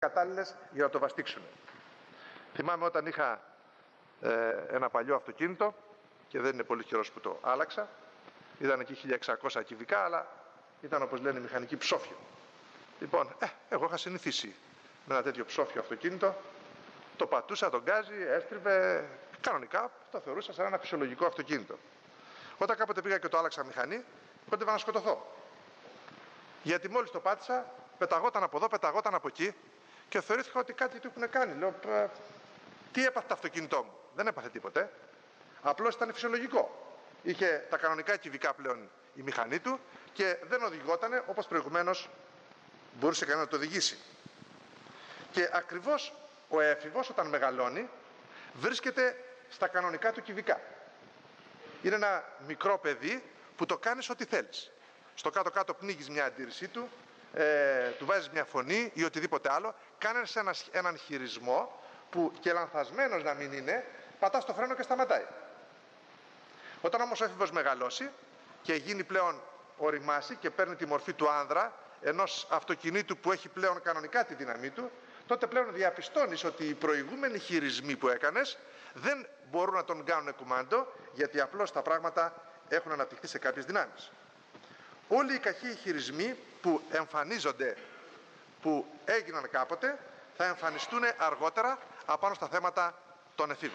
κατάλληλες για να το βαστίξουν. Θυμάμαι όταν είχα ένα παλιό αυτοκίνητο και δεν είναι πολύ καιρός που το άλλαξα. Ήταν εκεί 1600 κυβικά, αλλά ήταν, όπως λένε, μηχανική ψόφιο. Λοιπόν, εγώ είχα συνηθίσει με ένα τέτοιο ψόφιο αυτοκίνητο. Το πατούσα, τον γκάζι, έστριβε κανονικά, το θεωρούσα σαν ένα φυσιολογικό αυτοκίνητο. Όταν κάποτε πήγα και το άλλαξα μηχανή, κόντευα να σκοτωθώ. Γιατί μόλις το πάτησα, πεταγόταν από εδώ, πεταγόταν από εκεί και θεωρήθηκα ότι κάτι του έχουν κάνει. Λέω, τι έπαθε το αυτοκίνητό μου? Δεν έπαθε τίποτε. Απλώς ήταν φυσιολογικό. Είχε τα κανονικά κυβικά πλέον η μηχανή του και δεν οδηγότανε όπως προηγουμένως μπορούσε κανένα να το οδηγήσει. Και ακριβώς ο έφηβος όταν μεγαλώνει βρίσκεται στα κανονικά του κυβικά. Είναι ένα μικρό παιδί που το κάνεις ό,τι θέλεις. Στο κάτω-κάτω πνίγεις μια αντίρρησή του, του βάζεις μια φωνή ή οτιδήποτε άλλο, κάνεις έναν χειρισμό που και λανθασμένος να μην είναι, πατάς το φρένο και σταματάει. Όταν όμως ο έφηβος μεγαλώσει και γίνει πλέον οριμάσει και παίρνει τη μορφή του άνδρα, ενός αυτοκινήτου που έχει πλέον κανονικά τη δύναμή του, τότε πλέον διαπιστώνεις ότι οι προηγούμενοι χειρισμοί που έκανες δεν μπορούν να τον κάνουν κουμάντο, γιατί απλώς τα πράγματα έχουν αναπτυχθεί σε κάποιες δυνάμεις. Όλοι οι κακοί χειρισμοί που εμφανίζονται, που έγιναν κάποτε, θα εμφανιστούν αργότερα απάνω στα θέματα των εφήβων.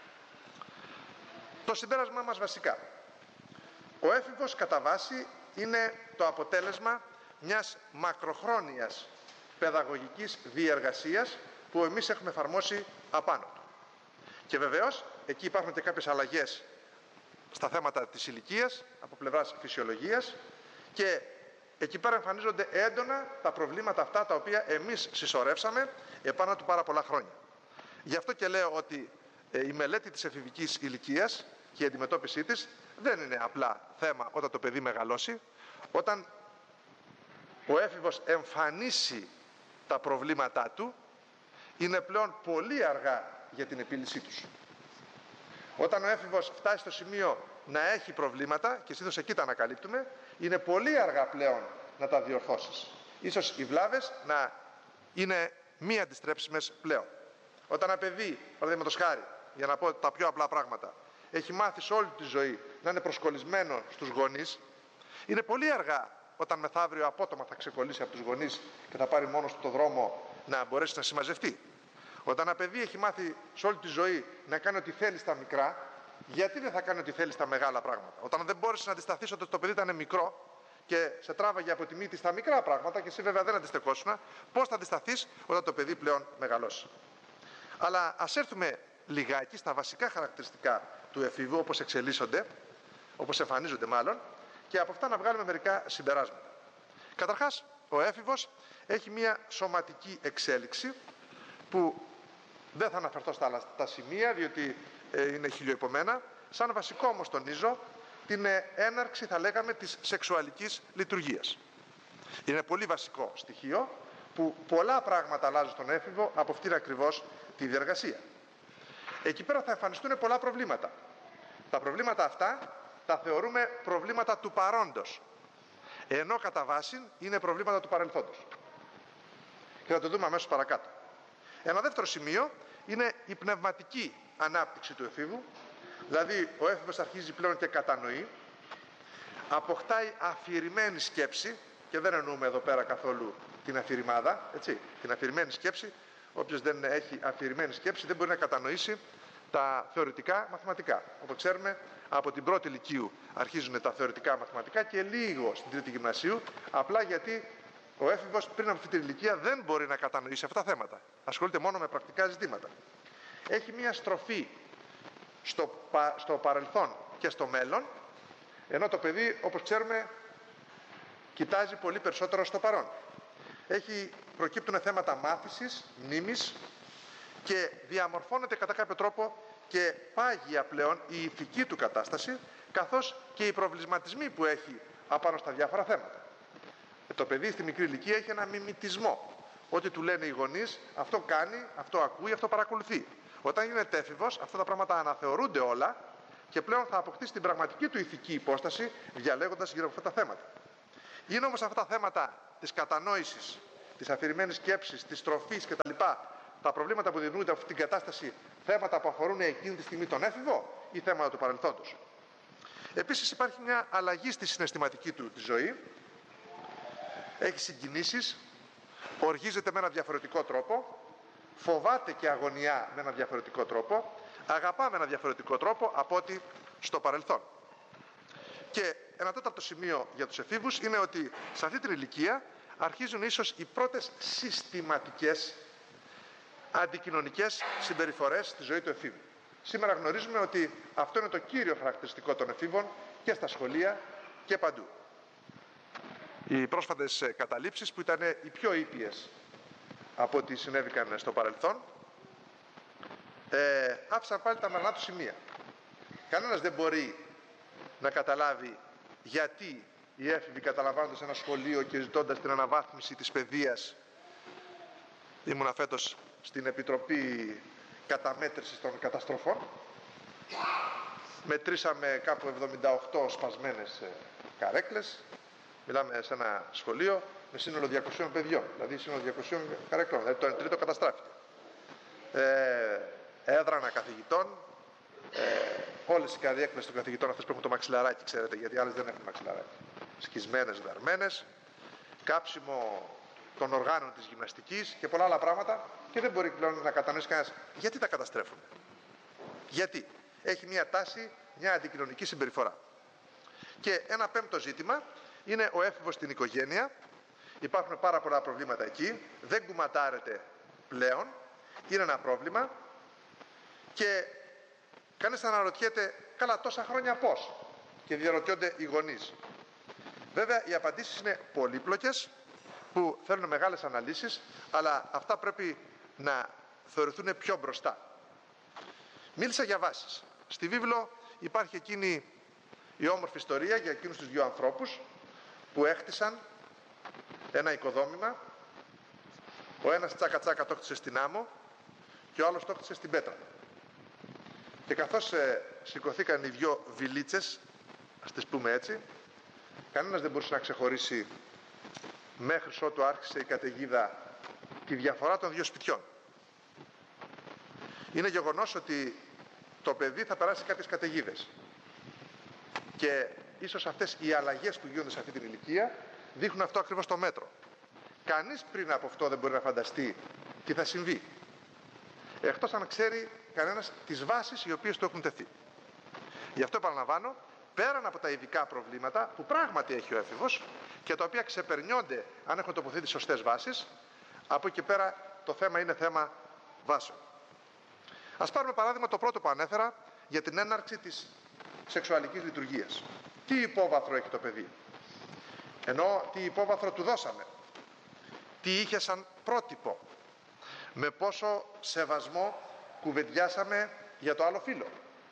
Το συμπέρασμά μας βασικά. Ο έφηβος κατά βάση είναι το αποτέλεσμα μιας μακροχρόνιας παιδαγωγικής διεργασίας που εμείς έχουμε εφαρμόσει απάνω του. Και βεβαίως εκεί υπάρχουν και κάποιες αλλαγές στα θέματα της ηλικίας από πλευράς φυσιολογίας και εκεί πέρα εμφανίζονται έντονα τα προβλήματα αυτά τα οποία εμείς συσσωρεύσαμε επάνω του πάρα πολλά χρόνια. Γι' αυτό και λέω ότι η μελέτη της εφηβικής ηλικίας και η αντιμετώπιση της δεν είναι απλά θέμα όταν το παιδί μεγαλώσει, όταν ο έφηβος εμφανίσει τα προβλήματά του, είναι πλέον πολύ αργά για την επίλυσή τους. Όταν ο έφηβος φτάσει στο σημείο να έχει προβλήματα, και συνήθως εκεί τα ανακαλύπτουμε, είναι πολύ αργά πλέον να τα διορθώσεις. Ίσως οι βλάβες να είναι μη αντιστρέψιμες πλέον. Όταν ένα παιδί, παραδείγματος χάρη, για να πω τα πιο απλά πράγματα, έχει μάθει σε όλη τη ζωή να είναι προσκολλισμένο στους γονείς, είναι πολύ αργά όταν μεθαύριο απότομα θα ξεκολλήσει από τους γονείς και θα πάρει μόνος του το δρόμο να μπορέσει να συμμαζευτεί. Όταν ένα παιδί έχει μάθει σε όλη τη ζωή να κάνει ό,τι θέλει στα μικρά, γιατί δεν θα κάνει ό,τι θέλει στα μεγάλα πράγματα? Όταν δεν μπόρεσες να αντισταθείς όταν το παιδί ήταν μικρό και σε τράβαγε από τη μύτη στα μικρά πράγματα και εσύ βέβαια δεν αντιστεκόσουνα, πώς θα αντισταθείς όταν το παιδί πλέον μεγαλώσει? Αλλά ας έρθουμε λιγάκι στα βασικά χαρακτηριστικά του εφήβου, όπως εξελίσσονται, όπως εμφανίζονται μάλλον, και από αυτά να βγάλουμε μερικά συμπεράσματα. Καταρχάς, ο έφηβος έχει μια σωματική εξέλιξη που δεν θα αναφερθώ στα σημεία, διότι είναι χιλιοεπομένα. Σαν βασικό όμως τονίζω την έναρξη, θα λέγαμε, της σεξουαλικής λειτουργίας. Είναι πολύ βασικό στοιχείο που πολλά πράγματα αλλάζουν στον έφηβο από αυτήν ακριβώς τη διεργασία. Εκεί πέρα θα εμφανιστούν πολλά προβλήματα. Τα προβλήματα αυτά τα θεωρούμε προβλήματα του παρόντος, ενώ κατά βάση είναι προβλήματα του παρελθόντος. Και θα το δούμε αμέσως παρακάτω. Ένα δεύτερο σημείο είναι η πνευματική ανάπτυξη του εφήβου, δηλαδή ο έφηβος αρχίζει πλέον και κατανοεί, αποκτάει αφηρημένη σκέψη, και δεν εννοούμε εδώ πέρα καθόλου την αφηρημάδα, έτσι, την αφηρημένη σκέψη. Όποιος δεν έχει αφηρημένη σκέψη δεν μπορεί να κατανοήσει τα θεωρητικά μαθηματικά. Όπως ξέρουμε, από την πρώτη λυκείου αρχίζουν τα θεωρητικά μαθηματικά και λίγο στην τρίτη γυμνασίου, απλά γιατί ο έφηβος πριν από αυτή την ηλικία δεν μπορεί να κατανοήσει αυτά τα θέματα. Ασχολείται μόνο με πρακτικά ζητήματα. Έχει μια στροφή στο παρελθόν και στο μέλλον, ενώ το παιδί, όπως ξέρουμε, κοιτάζει πολύ περισσότερο στο παρόν. Προκύπτουν θέματα μάθησης, μνήμης και διαμορφώνεται κατά κάποιο τρόπο και πάγια πλέον η ηθική του κατάσταση, καθώς και οι προβληματισμοί που έχει απάνω στα διάφορα θέματα. Το παιδί στη μικρή ηλικία έχει ένα μιμητισμό. Ό,τι του λένε οι γονείς, αυτό κάνει, αυτό ακούει, αυτό παρακολουθεί. Όταν γίνεται έφηβος, αυτά τα πράγματα αναθεωρούνται όλα και πλέον θα αποκτήσει την πραγματική του ηθική υπόσταση, διαλέγοντας γύρω από αυτά τα θέματα. Είναι όμως αυτά τα θέματα της κατανόησης της αφηρημένης σκέψης, της τροφής κτλ. Τα προβλήματα που δημιουργούνται από αυτήν την κατάσταση, θέματα που αφορούν εκείνη τη στιγμή τον έφηβο ή θέματα του παρελθόντος. Επίσης υπάρχει μια αλλαγή στη συναισθηματική του τη ζωή. Έχει συγκινήσεις, οργίζεται με ένα διαφορετικό τρόπο, φοβάται και αγωνιά με ένα διαφορετικό τρόπο, αγαπά με ένα διαφορετικό τρόπο από ό,τι στο παρελθόν. Και ένα τέταρτο σημείο για τους εφήβους είναι ότι σε αυτή την ηλικία αρχίζουν ίσως οι πρώτες συστηματικές αντικοινωνικές συμπεριφορές στη ζωή του εφήβου. Σήμερα γνωρίζουμε ότι αυτό είναι το κύριο χαρακτηριστικό των εφήβων και στα σχολεία και παντού. Οι πρόσφατες καταλήψεις, που ήταν οι πιο ήπιες από ό,τι συνέβηκαν στο παρελθόν, άφησαν πάλι τα μερνά του σημεία. Κανένας δεν μπορεί να καταλάβει γιατί οι έφηβοι, καταλαμβάνοντας ένα σχολείο και ζητώντας την αναβάθμιση της παιδείας. Ήμουνα φέτος στην Επιτροπή Καταμέτρησης των Καταστροφών. Μετρήσαμε κάπου 78 σπασμένες καρέκλες. Μιλάμε σε ένα σχολείο με σύνολο 200 παιδιών, δηλαδή σύνολο 200 καρέκλων, δηλαδή το 1/3 καταστράφηκε. Έδρανα καθηγητών, όλες οι καρέκλες των καθηγητών, αυτές που έχουν το μαξιλαράκι, ξέρετε, γιατί άλλες δεν έχουν μαξιλαράκι. Σκισμένες, δαρμένες, κάψιμο των οργάνων της γυμναστικής και πολλά άλλα πράγματα, και δεν μπορεί πλέον να κατανοήσει κανένας γιατί τα καταστρέφουν. Γιατί έχει μια τάση, μια αντικοινωνική συμπεριφορά. Και ένα πέμπτο ζήτημα είναι ο έφηβος στην οικογένεια. Υπάρχουν πάρα πολλά προβλήματα εκεί, δεν κουματάρεται πλέον, είναι ένα πρόβλημα και κανείς θα αναρωτιέται, καλά, τόσα χρόνια πώς, και διαρωτιόνται οι γονείς. Βέβαια οι απαντήσεις είναι πολύπλοκες, που θέλουν μεγάλες αναλύσεις, αλλά αυτά πρέπει να θεωρηθούν πιο μπροστά. Μίλησα για βάσεις. Στη βίβλο υπάρχει εκείνη η όμορφη ιστορία για εκείνους τους δύο ανθρώπους που έχτισαν ένα οικοδόμημα. Ο ένας τσάκα τσάκα το έχτισε στην άμμο και ο άλλος το έχτισε στην πέτρα. Και καθώς σηκωθήκαν οι δυο βιλίτσες, ας τις πούμε έτσι, κανένας δεν μπορούσε να ξεχωρίσει μέχρι ότου άρχισε η καταιγίδα τη διαφορά των δύο σπιτιών. Είναι γεγονός ότι το παιδί θα περάσει κάποιες καταιγίδες και ίσως αυτές οι αλλαγές που γίνονται σε αυτή την ηλικία δείχνουν αυτό ακριβώς το μέτρο. Κανείς πριν από αυτό δεν μπορεί να φανταστεί τι θα συμβεί, εκτός αν ξέρει κανένας τις βάσεις οι οποίες του έχουν τεθεί. Γι' αυτό επαναλαμβάνω, πέραν από τα ειδικά προβλήματα που πράγματι έχει ο έφηβος και τα οποία ξεπερνιόνται αν έχουν τοποθετήσει σωστές βάσεις, από εκεί και πέρα το θέμα είναι θέμα βάσεων. Ας πάρουμε παράδειγμα το πρώτο που ανέφερα για την έναρξη της σεξουαλικής λειτουργίας. Τι υπόβαθρο έχει το παιδί, ενώ τι υπόβαθρο του δώσαμε, τι είχε σαν πρότυπο, με πόσο σεβασμό κουβεντιάσαμε για το άλλο φύλο.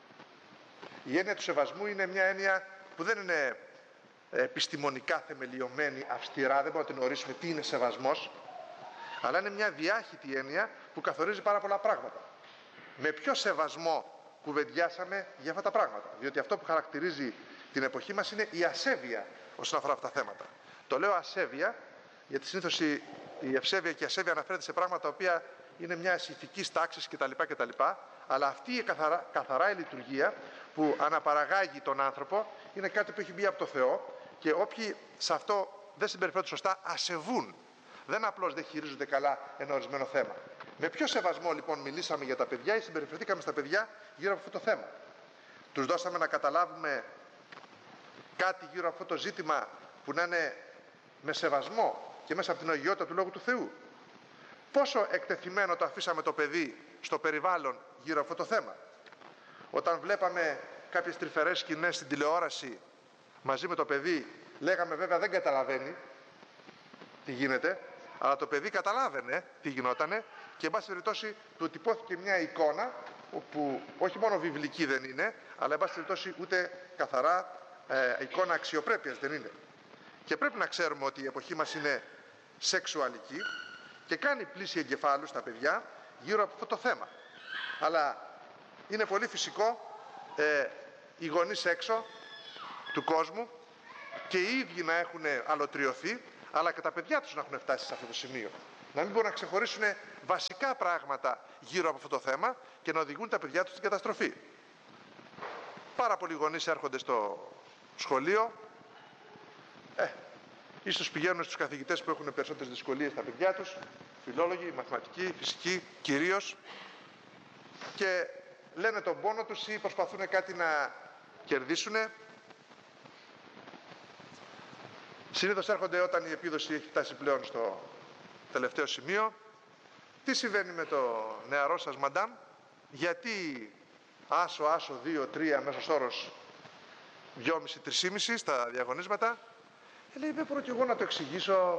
Η έννοια του σεβασμού είναι μια έννοια που δεν είναι επιστημονικά θεμελιωμένη, αυστηρά, δεν μπορούμε να την ορίσουμε τι είναι σεβασμός, αλλά είναι μια διάχυτη έννοια που καθορίζει πάρα πολλά πράγματα. Με ποιο σεβασμό κουβεντιάσαμε για αυτά τα πράγματα, διότι αυτό που χαρακτηρίζει την εποχή μας είναι η ασέβεια όσον αφορά αυτά τα θέματα. Το λέω ασέβεια, γιατί συνήθως η ευσέβεια και η ασέβεια αναφέρεται σε πράγματα τα οποία είναι μια ηθικής τάξης κτλ. Αλλά αυτή η καθαρά η λειτουργία που αναπαραγάγει τον άνθρωπο είναι κάτι που έχει μπει από το Θεό, και όποιοι σε αυτό δεν συμπεριφέρονται σωστά ασεβούν. Δεν απλώς δεν χειρίζονται καλά ένα ορισμένο θέμα. Με ποιο σεβασμό λοιπόν μιλήσαμε για τα παιδιά ή συμπεριφερθήκαμε στα παιδιά γύρω από αυτό το θέμα? Τους δώσαμε να καταλάβουμε κάτι γύρω από αυτό το ζήτημα που να είναι με σεβασμό και μέσα από την αγιότητα του Λόγου του Θεού? Πόσο εκτεθειμένο το αφήσαμε το παιδί στο περιβάλλον γύρω από αυτό το θέμα? Όταν βλέπαμε κάποιες τρυφερές σκηνές στην τηλεόραση μαζί με το παιδί, λέγαμε βέβαια δεν καταλαβαίνει τι γίνεται, αλλά το παιδί καταλάβαινε τι γινότανε, και εν πάση περιπτώσει του τυπώθηκε μια εικόνα που όχι μόνο βιβλική δεν είναι, αλλά εν πάση περιπτώσει ούτε καθαρά εικόνα αξιοπρέπειας δεν είναι. Και πρέπει να ξέρουμε ότι η εποχή μας είναι σεξουαλική και κάνει πλήση εγκεφάλου στα παιδιά γύρω από αυτό το θέμα. Αλλά είναι πολύ φυσικό οι γονείς έξω του κόσμου και οι ίδιοι να έχουν αλωτριωθεί αλλά και τα παιδιά τους να έχουν φτάσει σε αυτό το σημείο. Να μην μπορούν να ξεχωρίσουν βασικά πράγματα γύρω από αυτό το θέμα και να οδηγούν τα παιδιά τους στην καταστροφή. Πάρα πολλοί γονείς έρχονται στο σχολείο, ίσως πηγαίνουν στους καθηγητές που έχουν περισσότερες δυσκολίες στα παιδιά τους, φιλόλογοι, μαθηματικοί, φυσικοί κυρίως, και λένε τον πόνο τους ή προσπαθούν κάτι να κερδίσουν. Συνήθως έρχονται όταν η επίδοση έχει φτάσει πλέον στο τελευταίο σημείο. Τι συμβαίνει με το νεαρό σας μαντάμ, γιατί άσο 2-3 μέσος όρος 2,5-3,5 στα διαγωνίσματα? Λέει, δεν μπορώ κι εγώ να το εξηγήσω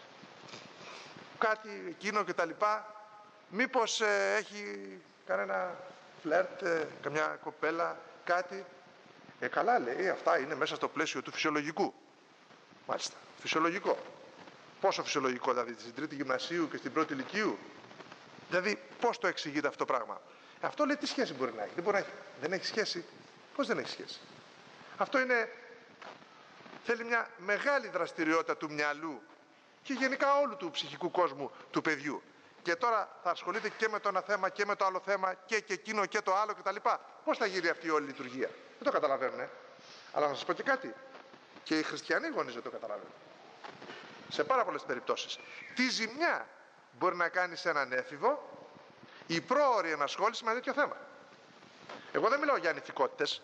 κάτι εκείνο και τα λοιπά. Μήπως έχει κανένα φλερτ, καμιά κοπέλα, κάτι? Καλά, λέει, αυτά είναι μέσα στο πλαίσιο του φυσιολογικού. Μάλιστα, φυσιολογικό. Πόσο φυσιολογικό, δηλαδή στην τρίτη γυμνασίου και στην πρώτη λυκείου? Δηλαδή, πώς το εξηγείται αυτό το πράγμα? Αυτό, λέει, τι σχέση μπορεί να έχει? Δεν μπορεί να έχει. Δεν έχει σχέση. Πώς δεν έχει σχέση? Αυτό είναι, θέλει μια μεγάλη δραστηριότητα του μυαλού και γενικά όλου του ψυχικού κόσμου του παιδιού. Και τώρα θα ασχολείται και με το ένα θέμα και με το άλλο θέμα και εκείνο και το άλλο κτλ. Πώς θα γίνει αυτή η όλη λειτουργία? Δεν το καταλαβαίνουν. Αλλά να σας πω και κάτι. Και οι χριστιανοί γονείς δεν το καταλαβαίνουν. Σε πάρα πολλές περιπτώσεις. Τι ζημιά μπορεί να κάνει σε έναν έφηβο η πρόωρη ενασχόληση με τέτοιο θέμα? Εγώ δεν μιλάω για ανηθικότητες,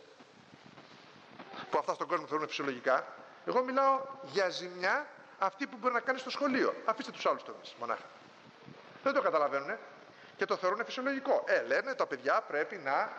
που αυτά στον κόσμο θεωρούν φυσιολογικά. Εγώ μιλάω για ζημιά αυτή που μπορεί να κάνει στο σχολείο. Αφήστε τους άλλους τομείς μονάχα. Δεν το καταλαβαίνουν και το θεωρούν φυσιολογικό. Λένε τα παιδιά πρέπει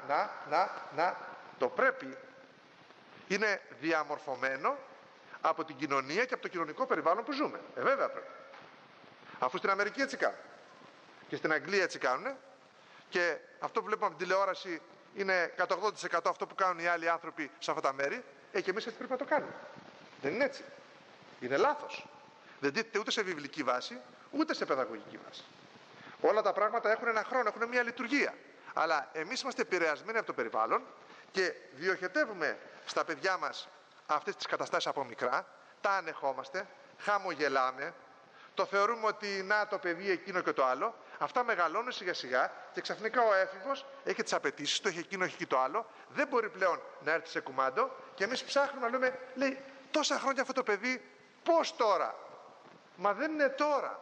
να. Το πρέπει είναι διαμορφωμένο από την κοινωνία και από το κοινωνικό περιβάλλον που ζούμε. Βέβαια πρέπει. Αφού στην Αμερική έτσι κάνουν και στην Αγγλία έτσι κάνουν, και αυτό που βλέπουμε από την τηλεόραση είναι κατά 80% αυτό που κάνουν οι άλλοι άνθρωποι σε αυτά τα μέρη, και εμείς έτσι πρέπει να το κάνουμε. Δεν είναι έτσι? Είναι λάθος. Δεν τίθεται ούτε σε βιβλική βάση, ούτε σε παιδαγωγική βάση. Όλα τα πράγματα έχουν ένα χρόνο, έχουν μια λειτουργία. Αλλά εμείς είμαστε επηρεασμένοι από το περιβάλλον και διοχετεύουμε στα παιδιά μας αυτές τις καταστάσεις από μικρά, τα ανεχόμαστε, χαμογελάμε, το θεωρούμε ότι να το παιδί εκείνο και το άλλο. Αυτά μεγαλώνουν σιγά σιγά και ξαφνικά ο έφηβος έχει τις απαιτήσεις του, έχει εκείνο, έχει και το άλλο, δεν μπορεί πλέον να έρθει σε κουμάντο και εμείς ψάχνουμε να λέμε, λέει, τόσα χρόνια αυτό το παιδί, πώς τώρα? Μα δεν είναι τώρα.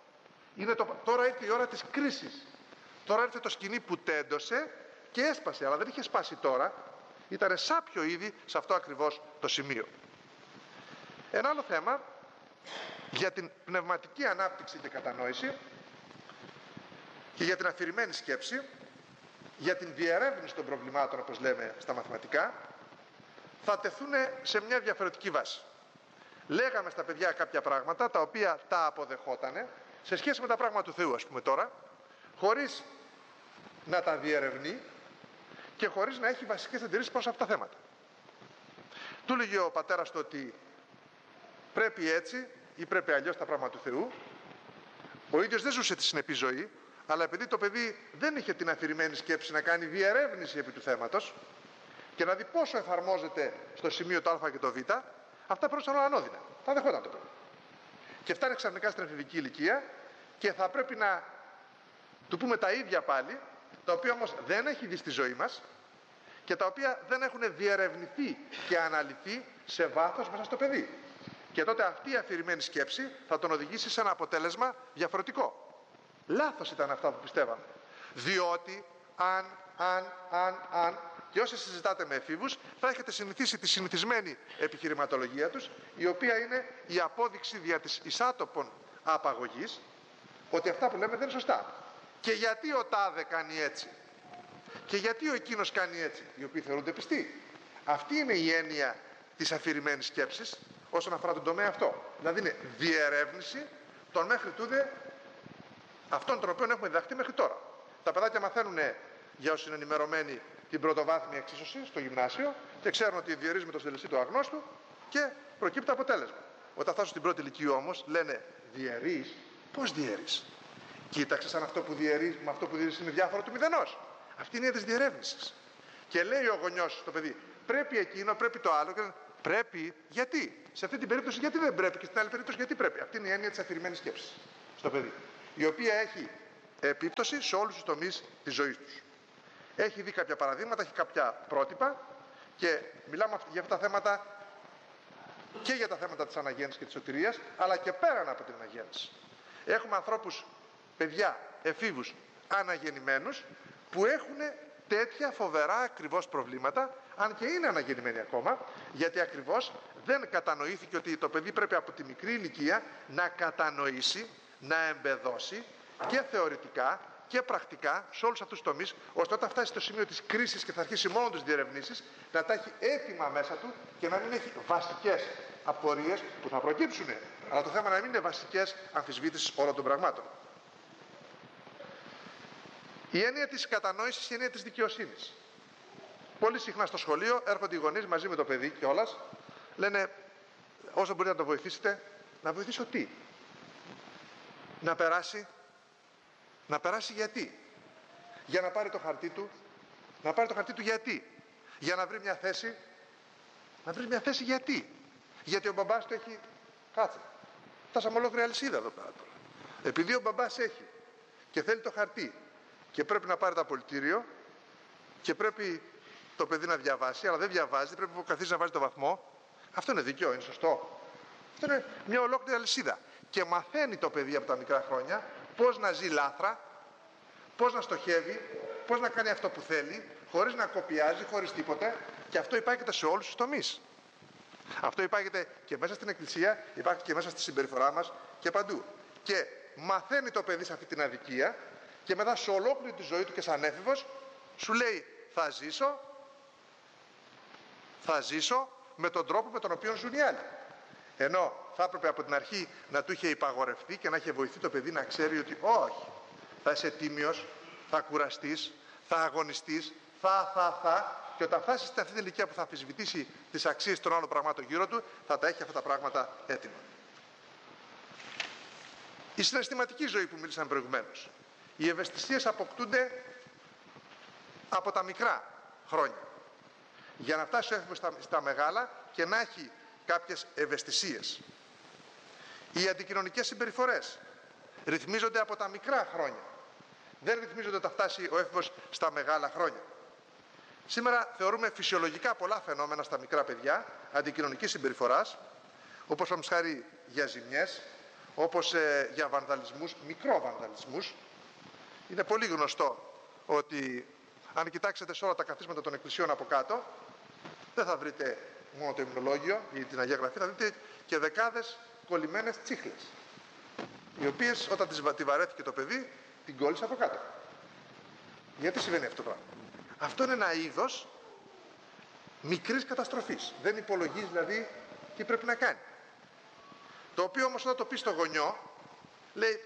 Τώρα ήρθε η ώρα της κρίσης. Τώρα ήρθε το σκηνή που τέντωσε και έσπασε, αλλά δεν είχε σπάσει τώρα. Ήτανε σάπιο ήδη σε αυτό ακριβώς το σημείο. Ένα άλλο θέμα για την πνευματική ανάπτυξη και κατανόηση και για την αφηρημένη σκέψη, για την διερεύνηση των προβλημάτων, όπως λέμε στα μαθηματικά, θα τεθούν σε μια διαφορετική βάση. Λέγαμε στα παιδιά κάποια πράγματα τα οποία τα αποδεχότανε σε σχέση με τα πράγματα του Θεού, ας πούμε τώρα, χωρίς να τα διερευνεί και χωρίς να έχει βασικές αντιρρήσεις προς αυτά τα θέματα. Του λέγει ο πατέρας του ότι πρέπει έτσι ή πρέπει αλλιώς τα πράγματα του Θεού. Ο ίδιος δεν ζούσε τη συνεπή ζωή, αλλά επειδή το παιδί δεν είχε την αφηρημένη σκέψη να κάνει διερεύνηση επί του θέματος και να δει πόσο εφαρμόζεται στο σημείο το α και το β, αυτά πρόσθεσαν όλα ανώδυνα. Τα δεχόταν το παιδί. Και φτάνει ξαφνικά στην εφηβική ηλικία και θα πρέπει να του πούμε τα ίδια πάλι, τα οποία όμως δεν έχει δει στη ζωή μας και τα οποία δεν έχουν διερευνηθεί και αναλυθεί σε βάθος μέσα στο παιδί. Και τότε αυτή η αφηρημένη σκέψη θα τον οδηγήσει σε ένα αποτέλεσμα διαφορετικό. Λάθος ήταν αυτά που πιστεύαμε. Διότι αν και όσοι συζητάτε με εφήβους θα έχετε συνηθίσει τη συνηθισμένη επιχειρηματολογία τους, η οποία είναι η απόδειξη δια της εισάτοπων απαγωγής ότι αυτά που λέμε δεν είναι σωστά. Και γιατί ο τάδε κάνει έτσι και γιατί ο εκείνος κάνει έτσι, οι οποίοι θεωρούνται πιστοί. Αυτή είναι η έννοια της αφηρημένης σκέψης όσον αφορά τον τομέα αυτό. Δηλαδή είναι διερεύνηση των μέχρι τούδε αυτών των οποίων έχουμε διδαχτεί μέχρι τώρα. Τα παιδάκια μαθαίνουν, για όσοι είναι ενημερωμένοι, την πρωτοβάθμια εξίσωση στο γυμνάσιο και ξέρουν ότι διαιρίζουμε το συντελεστή του αγνώστου και προκύπτει αποτέλεσμα. Όταν φτάσουν στην πρώτη ηλικία όμως λένε διαιρείς. Πώς διαιρείς? Κοίταξες αν αυτό που διαιρείς με αυτό που διαιρείς είναι διάφορο του μηδενός. Αυτή είναι η της διερεύνησης. Και λέει ο γονιός στο παιδί, πρέπει εκείνο, πρέπει το άλλο. Και Πρέπει, γιατί. Σε αυτή την περίπτωση γιατί δεν πρέπει και στην άλλη περίπτωση γιατί πρέπει. Αυτή είναι η έννοια της αφηρημένης σκέψης στο παιδί, η οποία έχει επίπτωση σε όλους τους τομείς της ζωής τους. Έχει δει κάποια παραδείγματα, έχει κάποια πρότυπα και μιλάμε για αυτά τα θέματα και για τα θέματα της αναγέννησης και της σωτηρίας, αλλά και πέραν από την αναγέννηση. Έχουμε ανθρώπους, παιδιά, εφήβους, αναγεννημένους, που έχουν τέτοια φοβερά ακριβώς προβλήματα, αν και είναι αναγεννημένοι ακόμα, γιατί ακριβώς δεν κατανοήθηκε ότι το παιδί πρέπει από τη μικρή ηλικία να κατανοήσει, να εμπεδώσει και θεωρητικά και πρακτικά σε όλους αυτούς τους τομείς, ώστε όταν φτάσει στο σημείο της κρίσης και θα αρχίσει μόνο τις διερευνήσεις, να τα έχει έτοιμα μέσα του και να μην έχει βασικές απορίες που θα προκύψουν. Αλλά το θέμα να μην είναι βασικές αμφισβήτησης όλων των πραγμάτων. Η έννοια της κατανόησης, η έννοια της δικαιοσύνης. Πολύ συχνά στο σχολείο έρχονται οι γονείς μαζί με το παιδί κιόλας, λένε όσο μπορείτε να το βοηθήσετε, να βοηθήσω τι? Να περάσει. Να περάσει γιατί? Για να πάρει το χαρτί του. Να πάρει το χαρτί του γιατί? Για να βρει μια θέση. Να βρει μια θέση γιατί? Γιατί ο μπαμπάς του έχει... Κάτσε. Φτάσαμε ολόκληρη αλυσίδα εδώ πέρα τώρα. Επειδή ο μπαμπάς έχει και θέλει το χαρτί και πρέπει να πάρει το απολυτήριο και πρέπει το παιδί να διαβάσει, αλλά δεν διαβάζει, πρέπει να καθίσει να βάζει το βαθμό. Αυτό είναι δίκαιο, είναι σωστό? Αυτό είναι μια ολόκληρη αλυσίδα. Και μαθαίνει το παιδί από τα μικρά χρόνια πώς να ζει λάθρα, πώς να στοχεύει, πώς να κάνει αυτό που θέλει, χωρίς να κοπιάζει, χωρίς τίποτε. Και αυτό υπάγεται σε όλους τους τομείς. Αυτό υπάγεται και μέσα στην Εκκλησία, υπάρχει και μέσα στη συμπεριφορά μας και παντού. Και μαθαίνει το παιδί σε αυτή την αδικία και μετά σε ολόκληρη τη ζωή του και σαν έφηβος σου λέει θα ζήσω με τον τρόπο με τον οποίο ζουν οι άλλοι. Ενώ θα έπρεπε από την αρχή να του είχε υπαγορευτεί και να είχε βοηθεί το παιδί να ξέρει ότι όχι, θα είσαι τίμιος, θα κουραστείς, θα αγωνιστείς, και όταν φτάσει στην αυτή την ηλικία που θα αμφισβητήσει τις αξίες των άλλων πραγμάτων γύρω του, θα τα έχει αυτά τα πράγματα έτοιμα. Η συναισθηματική ζωή που μίλησαμε προηγουμένως. Οι ευαισθησίες αποκτούνται από τα μικρά χρόνια, για να φτάσει ο έφηβος στα μεγάλα και να έχει κάποιες ευαισθησίες. Οι αντικοινωνικές συμπεριφορές ρυθμίζονται από τα μικρά χρόνια. Δεν ρυθμίζονται όταν φτάσει ο έφηβος στα μεγάλα χρόνια. Σήμερα θεωρούμε φυσιολογικά πολλά φαινόμενα στα μικρά παιδιά αντικοινωνικής συμπεριφοράς, όπως παραδείγματος για ζημιές, όπως για βανδαλισμούς, μικροβανδαλισμούς. Είναι πολύ γνωστό ότι αν κοιτάξετε σε όλα τα καθίσματα των εκκλησιών από κάτω, δεν θα βρείτε μόνο το υμνολόγιο ή την Αγία Γραφή, θα δείτε και δεκάδες κολλημένες τσίχλες, οι οποίες όταν τη βαρέθηκε το παιδί, την κόλλησε από κάτω. Γιατί συμβαίνει αυτό το πράγμα? Αυτό είναι ένα είδος μικρής καταστροφής. Δεν υπολογίζει δηλαδή τι πρέπει να κάνει. Το οποίο όμως όταν το πει στο γονιό, λέει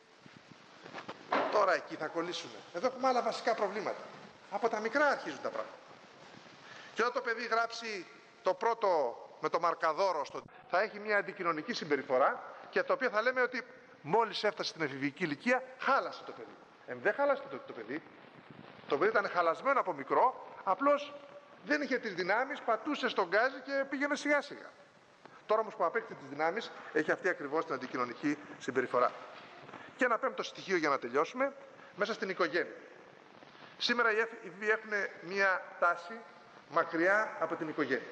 τώρα εκεί θα κολλήσουμε. Εδώ έχουμε άλλα βασικά προβλήματα. Από τα μικρά αρχίζουν τα πράγματα. Και όταν το παιδί γράψει το πρώτο με το μαρκαδόρο, θα έχει μια αντικοινωνική συμπεριφορά και το οποίο θα λέμε ότι μόλις έφτασε στην εφηβική ηλικία, χάλασε το παιδί. Δεν χάλασε το παιδί. Το παιδί ήταν χαλασμένο από μικρό, απλώς δεν είχε τις δυνάμεις, πατούσε στον γκάζι και πήγαινε σιγά σιγά. Τώρα όμως που απέκτησε τις δυνάμεις, έχει αυτή ακριβώς την αντικοινωνική συμπεριφορά. Και ένα πέμπτο στοιχείο για να τελειώσουμε, μέσα στην οικογένεια. Σήμερα οι έφηβοι έχουν μια τάση μακριά από την οικογένεια.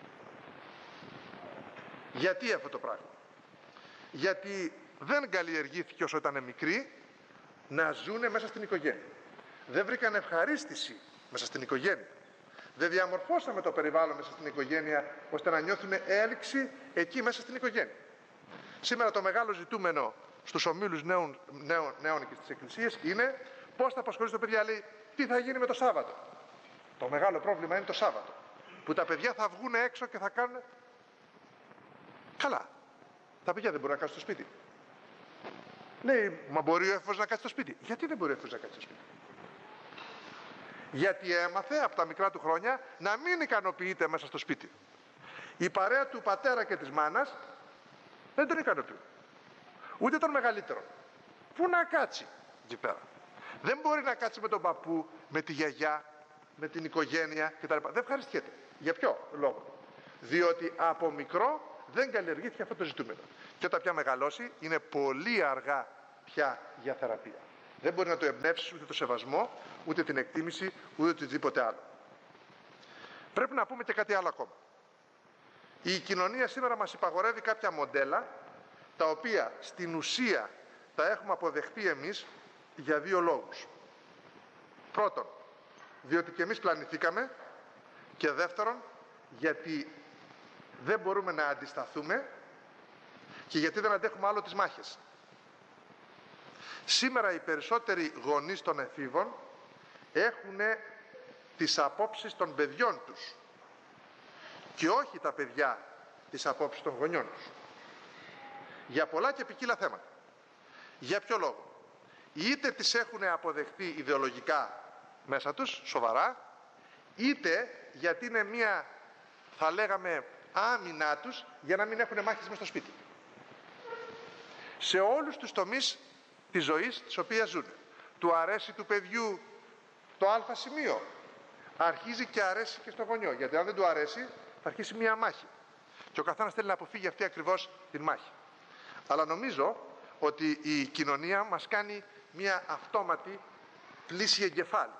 Γιατί αυτό το πράγμα? Γιατί δεν καλλιεργήθηκε όσο ήταν μικροί να ζουνε μέσα στην οικογένεια. Δεν βρήκαν ευχαρίστηση μέσα στην οικογένεια. Δεν διαμορφώσαμε το περιβάλλον μέσα στην οικογένεια ώστε να νιώθουν έλξη εκεί μέσα στην οικογένεια. Σήμερα το μεγάλο ζητούμενο στους ομίλους νέων και στις εκκλησίες είναι πώς θα απασχολήσει το παιδιά. Λέει τι θα γίνει με το Σάββατο. Το μεγάλο πρόβλημα είναι το Σάββατο, που τα παιδιά θα βγουν έξω και θα κάνουν... Καλά. Τα παιδιά δεν μπορούν να κάτσουν στο σπίτι. Λέει, μα μπορεί ο έφηβος να κάτσει στο σπίτι. Γιατί δεν μπορεί ο έφηβος να κάτσει στο σπίτι? Γιατί έμαθε από τα μικρά του χρόνια να μην ικανοποιείται μέσα στο σπίτι. Η παρέα του πατέρα και της μάνας δεν τον ικανοποιεί. Ούτε τον μεγαλύτερο. Πού να κάτσει εκεί πέρα? Δεν μπορεί να κάτσει με τον παππού, με τη γιαγιά, με την οικογένεια κτλ. Δεν ευχαριστιέται. Για ποιο λόγο? Διότι από μικρό δεν καλλιεργήθηκε αυτό το ζητούμενο. Και όταν πια μεγαλώσει, είναι πολύ αργά πια για θεραπεία. Δεν μπορεί να το εμπνεύσει ούτε το σεβασμό, ούτε την εκτίμηση, ούτε οτιδήποτε άλλο. Πρέπει να πούμε και κάτι άλλο ακόμα. Η κοινωνία σήμερα μας υπαγορεύει κάποια μοντέλα, τα οποία στην ουσία τα έχουμε αποδεχτεί εμείς για δύο λόγους. Πρώτον, διότι και εμείς πλανηθήκαμε, και δεύτερον, γιατί δεν μπορούμε να αντισταθούμε και γιατί δεν αντέχουμε άλλο τις μάχες. Σήμερα οι περισσότεροι γονείς των εφήβων έχουν τις απόψεις των παιδιών τους και όχι τα παιδιά τις απόψεις των γονιών τους. Για πολλά και ποικίλα θέματα. Για ποιο λόγο? Είτε τις έχουν αποδεχτεί ιδεολογικά μέσα τους, σοβαρά, είτε γιατί είναι μία, θα λέγαμε, άμυνά τους για να μην έχουν μάχες μες στο σπίτι. Σε όλους τους τομείς της ζωής της οποίας ζουν. Του αρέσει του παιδιού το α σημείο, αρχίζει και αρέσει και στο γονιό, γιατί αν δεν του αρέσει θα αρχίσει μία μάχη. Και ο καθένας θέλει να αποφύγει αυτή ακριβώς την μάχη. Αλλά νομίζω ότι η κοινωνία μας κάνει μία αυτόματη πλήση εγκεφάλου.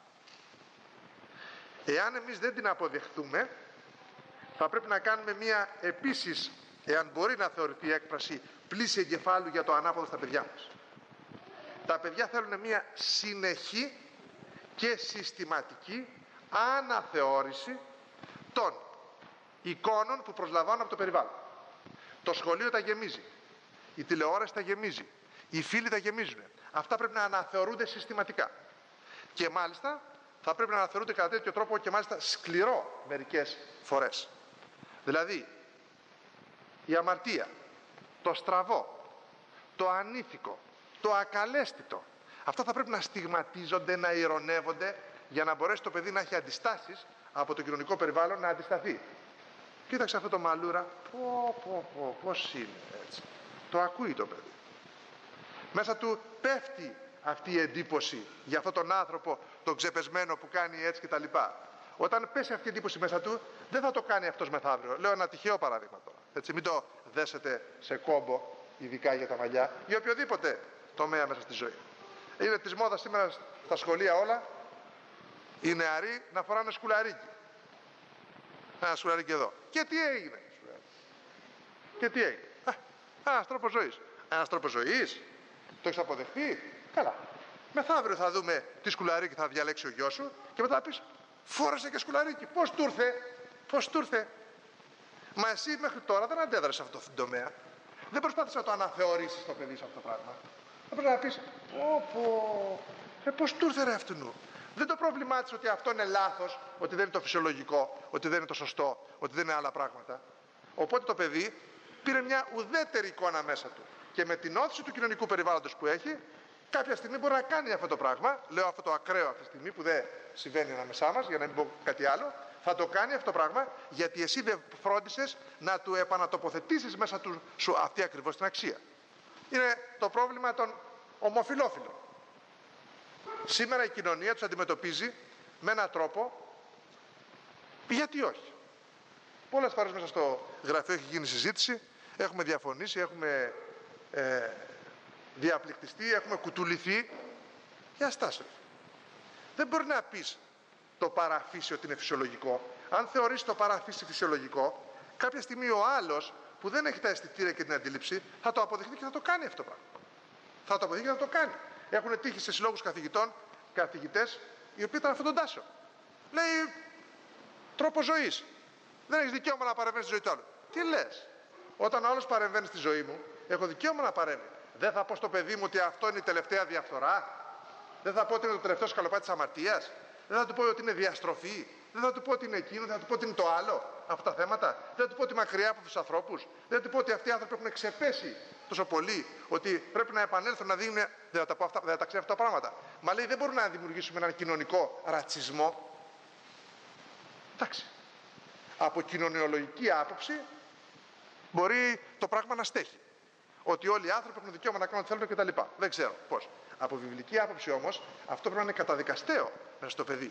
Εάν εμείς δεν την αποδεχθούμε, θα πρέπει να κάνουμε μία επίσης, εάν μπορεί να θεωρηθεί έκφραση, πλήση εγκεφάλου για το ανάποδο στα παιδιά μας. Τα παιδιά θέλουν μία συνεχή και συστηματική αναθεώρηση των εικόνων που προσλαμβάνουν από το περιβάλλον. Το σχολείο τα γεμίζει, η τηλεόραση τα γεμίζει, οι φίλοι τα γεμίζουν. Αυτά πρέπει να αναθεωρούνται συστηματικά. Και μάλιστα θα πρέπει να αναθεωρούνται κατά τέτοιο τρόπο και μάλιστα σκληρό μερικές φορές. Δηλαδή, η αμαρτία, το στραβό, το ανήθικο, το ακαλέσθητο, αυτά θα πρέπει να στιγματίζονται, να ειρωνεύονται, για να μπορέσει το παιδί να έχει αντιστάσεις από το κοινωνικό περιβάλλον, να αντισταθεί. Κοίταξε αυτό το μαλούρα, πώς είναι έτσι. Το ακούει το παιδί. Μέσα του πέφτει αυτή η εντύπωση για αυτόν τον άνθρωπο, τον ξεπεσμένο που κάνει έτσι κτλ. Όταν πέσει αυτή η εντύπωση μέσα του, δεν θα το κάνει αυτός μεθαύριο. Λέω ένα τυχαίο παράδειγμα τώρα. Έτσι, μην το δέσετε σε κόμπο, ειδικά για τα μαλλιά, ή οποιοδήποτε τομέα μέσα στη ζωή. Είναι της μόδας σήμερα στα σχολεία όλα, οι νεαροί να φοράνε σκουλαρίκι. Ένα σκουλαρίκι εδώ. Και τι έγινε? Και τι έγινε? Ένας τρόπος ζωής. Ένας τρόπος ζωής. Το έχεις αποδεχτεί? Καλά. Μεθαύριο θα δούμε τι σκουλαρίκι θα διαλέξει ο γιος σου και μετά θα πεις, φόρεσε και σκουλαρίκι. Πώς του ήρθε? Πώς του ήρθε? Μα εσύ μέχρι τώρα δεν αντέδρασες σε αυτό το τομέα. Δεν προσπάθησες να το αναθεωρήσεις το παιδί σε αυτό το πράγμα. Θα πρέπει να πεις, πώς του ήρθε ρε αυτού? Δεν το πρόβλημά της ότι αυτό είναι λάθος, ότι δεν είναι το φυσιολογικό, ότι δεν είναι το σωστό, ότι δεν είναι άλλα πράγματα. Οπότε το παιδί πήρε μια ουδέτερη εικόνα μέσα του. Και με την όθηση του κοινωνικού περιβάλλοντος που έχει, κάποια στιγμή μπορεί να κάνει αυτό το πράγμα. Λέω αυτό το ακραίο αυτή τη στιγμή που δεν συμβαίνει ανάμεσά μας, για να μην πω κάτι άλλο. Θα το κάνει αυτό το πράγμα γιατί εσύ δεν φρόντισες να του επανατοποθετήσεις μέσα του σου αυτή ακριβώς την αξία. Είναι το πρόβλημα των ομοφυλόφιλων. Σήμερα η κοινωνία τους αντιμετωπίζει με έναν τρόπο, γιατί όχι. Πολλές φορές μέσα στο γραφείο έχει γίνει συζήτηση, έχουμε διαφωνήσει, έχουμε διαπληκτιστεί, έχουμε κουτουληθεί. Για στάσου. Δεν μπορεί να πεις το παραφύσι ότι είναι φυσιολογικό. Αν θεωρείς το παραφύσι φυσιολογικό, κάποια στιγμή ο άλλος που δεν έχει τα αισθητήρια και την αντίληψη θα το αποδεχτεί και θα το κάνει αυτό το πράγμα. Θα το αποδεχτεί και θα το κάνει. Έχουν τύχει σε συλλόγους καθηγητές οι οποίοι ήταν αυτόν τον τάσο. Λέει τρόπο ζωής. Δεν έχεις δικαίωμα να παρεμβαίνεις στη ζωή του άλλου. Τι λες? Όταν ο άλλος παρεμβαίνει στη ζωή μου, έχω δικαίωμα να παρέμβει. Δεν θα πω στο παιδί μου ότι αυτό είναι η τελευταία διαφθορά. Δεν θα πω ότι είναι το τελευταίο σκαλοπάτι της αμαρτίας. Δεν θα του πω ότι είναι διαστροφή. Δεν θα του πω ότι είναι εκείνο. Δεν θα του πω ότι είναι το άλλο. Αυτά τα θέματα. Δεν θα του πω ότι μακριά από τους ανθρώπους. Δεν θα του πω ότι αυτοί οι άνθρωποι έχουν ξεπέσει τόσο πολύ ότι πρέπει να επανέλθουν να δίνουν. Δεν θα τα ξέρω αυτά τα πράγματα. Μα λέει δεν μπορούμε να δημιουργήσουμε έναν κοινωνικό ρατσισμό. Εντάξει. Από κοινωνιολογική άποψη μπορεί το πράγμα να στέχει. Ότι όλοι οι άνθρωποι έχουν δικαίωμα να κάνουν ό,τι θέλουν κτλ. Δεν ξέρω πώς. Από βιβλική άποψη όμως αυτό πρέπει να είναι καταδικαστέο μέσα στο παιδί.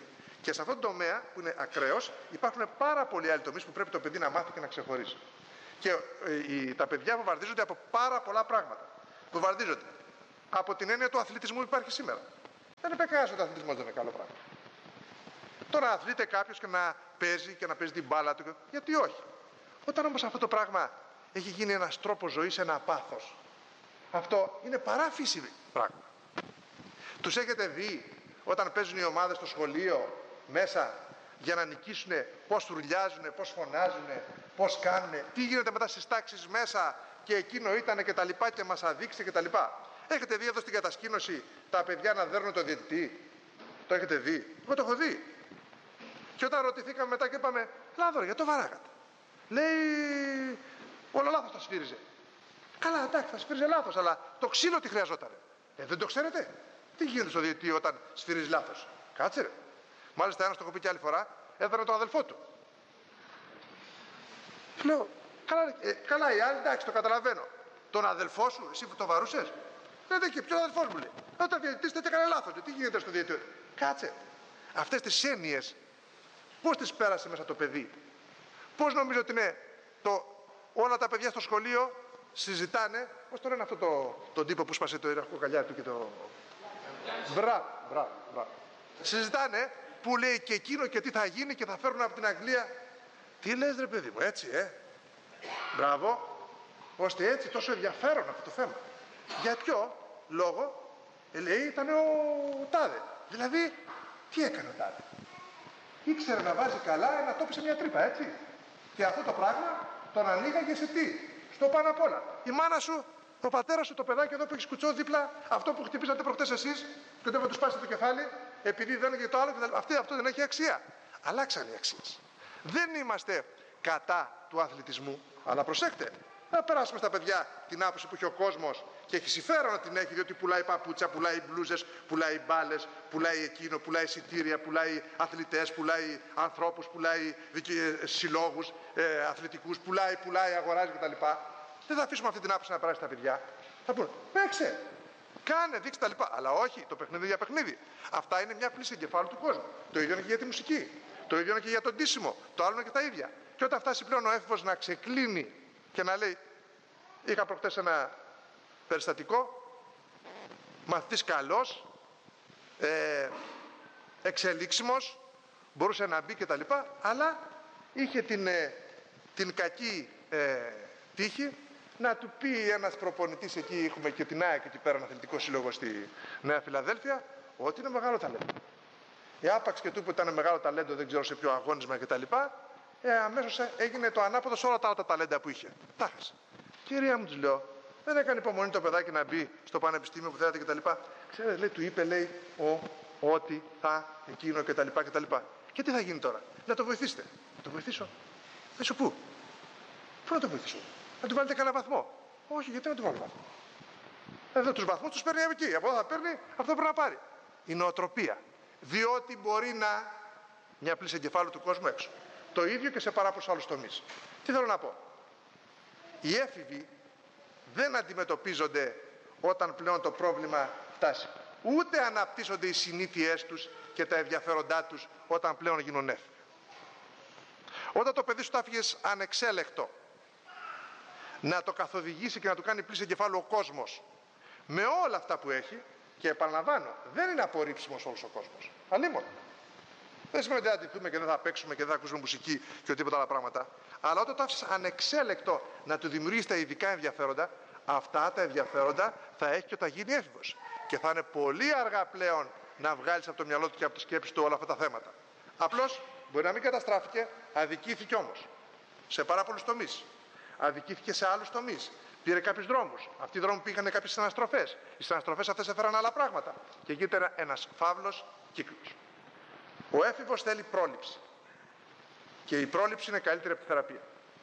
Και σε αυτόν τον τομέα που είναι ακραίος, υπάρχουν πάρα πολλοί άλλοι τομείς που πρέπει το παιδί να μάθει και να ξεχωρίσει. Και τα παιδιά βομβαρδίζονται από πάρα πολλά πράγματα. Βομβαρδίζονται από την έννοια του αθλητισμού που υπάρχει σήμερα. Δεν είπε κανένας ότι ο αθλητισμός δεν είναι καλό πράγμα. Τώρα αθλείται κάποιος και να παίζει και να παίζει την μπάλα του. Γιατί όχι. Όταν όμως αυτό το πράγμα έχει γίνει ένας τρόπος ζωής, ένα πάθος, αυτό είναι παράφυση πράγμα. Τους έχετε δει όταν παίζουν οι ομάδες στο σχολείο μέσα για να νικήσουν, πώς θουρλιάζουν, πώς φωνάζουν, πώς κάνουν, τι γίνεται μετά στις τάξεις μέσα και εκείνο ήταν και τα λοιπά και μας αδείξτε και τα λοιπά. Έχετε δει εδώ στην κατασκήνωση τα παιδιά να δέρνουν το διαιτητή? Το έχετε δει? Εγώ το έχω δει. Και όταν ρωτηθήκαμε μετά και είπαμε, Λάδωρα, γιατί το βαράγατε? Λέει, όλο λάθος τα σφύριζε. Καλά, εντάξει, θα σφύριζε λάθος, αλλά το ξύλο τι χρειαζόταν? Δεν το ξέρετε? Τι γίνεται στο διαιτητή όταν σφυρίζει λάθος? Κάτσε ρε. Μάλιστα ένας το έχω πει και άλλη φορά, έδερνε τον αδελφό του. Λέω, καλά οι άλλοι, εντάξει, το καταλαβαίνω. Τον αδελφό σου, εσύ που το βαρούσες? Δεν και ποιον αδελφός μου λέει. Όταν διαιτητής δεν έκανε λάθος. Τι γίνεται στο διαιτητή? Κάτσε. Αυτές τις έννοιες πώς τις πέρασε μέσα το παιδί? Πώς νομίζω ότι είναι όλα τα παιδιά στο σχολείο συζητάνε, πώς το λένε αυτό τον τύπο που σπάσε το ιρακοκαλιά του και το... Μπράβο. Συζητάνε που λέει και εκείνο και τι θα γίνει και θα φέρουν από την Αγγλία. Τι λες ρε παιδί μου, έτσι Μπράβο, ώστε έτσι τόσο ενδιαφέρον αυτό το θέμα. Για ποιο λόγο? Λέει ήταν ο τάδε. Δηλαδή, τι έκανε ο τάδε? Ήξερε να βάζει καλά, να το πει σε μια τρύπα, έτσι. Και αυτό το πράγμα τον ανοίγαγε σε τι? Στο πάνω απ' όλα. Η μάνα σου, ο πατέρας σου, το παιδάκι εδώ που έχει κουτσό δίπλα, αυτό που χτυπήσατε προχτές εσείς και δεν θα του σπάσετε το κεφάλι, επειδή δεν είναι το άλλο, αυτό δεν έχει αξία. Αλλάξαν οι αξίες. Δεν είμαστε κατά του αθλητισμού, αλλά προσέξτε, να περάσουμε στα παιδιά την άποψη που έχει ο κόσμος και έχει συμφέρον να την έχει, διότι πουλάει παπούτσα, πουλάει μπλούζες, πουλάει μπάλες, πουλάει εκείνο, πουλάει εισιτήρια, πουλάει αθλητές, πουλάει ανθρώπους, πουλάει συλλόγους αθλητικούς, πουλάει, αγοράζει κτλ. Δεν θα αφήσουμε αυτή την άποψη να περάσει στα παιδιά. Θα πούνε, παίξε, κάνε, δείξε τα λοιπά. Αλλά όχι, το παιχνίδι για παιχνίδι. Αυτά είναι μια πλήση εγκεφάλου του κόσμου. Το ίδιο είναι και για τη μουσική. Το ίδιο είναι και για τον ντύσιμο. Το άλλο είναι και τα ίδια. Και όταν φτάσει πλέον ο έφηβος να ξεκλίνει και να λέει, είχα προχτές ένα περιστατικό, μαθητής καλός, εξελίξιμος, μπορούσε να μπει κτλ. Αλλά είχε την κακή τύχη να του πει ένας προπονητής, εκεί έχουμε και την ΑΕΚ εκεί πέρα, ένα αθλητικό σύλλογο στη Νέα Φιλαδέλφια, ότι είναι μεγάλο ταλέντο. Άπαξ και του είπε ότι ήταν μεγάλο ταλέντο, δεν ξέρω σε ποιο αγώνισμα κτλ. Αμέσως έγινε το ανάποδο σε όλα τα άλλα ταλέντα που είχε. Τα χάσε. Κυρία μου, τους λέω, δεν έκανε υπομονή το παιδάκι να μπει στο πανεπιστήμιο που θέλατε κτλ. Ξέρετε, λέει, του είπε, λέει, ότι θα εκείνο κτλ. Και τι θα γίνει τώρα? Να το βοηθήσετε. Να το βοηθήσω? Πού? Πού να το βοηθήσω? Να του βάλετε κανένα βαθμό? Όχι, γιατί να του βάλω βαθμό? Εδώ τους βαθμούς τους παίρνει εκεί. Από εδώ θα παίρνει, αυτό πρέπει να πάρει. Η νοοτροπία. Διότι μπορεί να μια πλήση εγκεφάλου του κόσμου έξω. Το ίδιο και σε πάρα πολλούς άλλους τομείς. Τι θέλω να πω? Οι έφηβοι δεν αντιμετωπίζονται όταν πλέον το πρόβλημα φτάσει. Ούτε αναπτύσσονται οι συνήθειές τους και τα ενδιαφέροντά τους όταν πλέον γίνουν έφηβοι. Όταν το παιδί σου το άφηγες ανεξέλεκτο να το καθοδηγήσει και να του κάνει πλήση εγκεφάλου ο κόσμος με όλα αυτά που έχει, και επαναλαμβάνω, δεν είναι απορρίψιμος όλος ο κόσμος. Αλλήμον. Δεν σημαίνει ότι δεν θα αντιθούμε και δεν θα παίξουμε και δεν θα ακούσουμε μουσική και οτιδήποτε άλλα πράγματα. Αλλά όταν το άφησες ανεξέλεκτο να του δημιουργήσει τα ειδικά ενδιαφέροντα, αυτά τα ενδιαφέροντα θα έχει και όταν γίνει έφηβος. Και θα είναι πολύ αργά πλέον να βγάλεις από το μυαλό του και από τη σκέψη του όλα αυτά τα θέματα. Απλώς μπορεί να μην καταστράφηκε, αδικήθηκε όμως. Σε πάρα πολλούς τομείς. Αδικήθηκε σε άλλους τομείς. Πήρε κάποιους δρόμους. Αυτοί οι δρόμοι πήγαν κάποιες συναστροφές. Οι συναστροφές αυτές έφεραν άλλα πράγματα. Και γίνεται ένας φαύλος κύκλος. Ο έφηβος θέλει πρόληψη. Και η πρόληψη είναι καλύτερη από τη θεραπεία.